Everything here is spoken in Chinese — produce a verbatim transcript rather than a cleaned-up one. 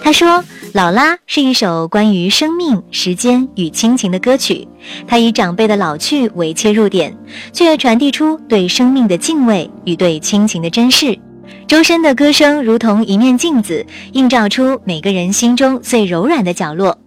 他说，老拉是一首关于生命、时间与亲情的歌曲，它以长辈的老去为切入点，却传递出对生命的敬畏与对亲情的珍视。周深的歌声如同一面镜子，映照出每个人心中最柔软的角落。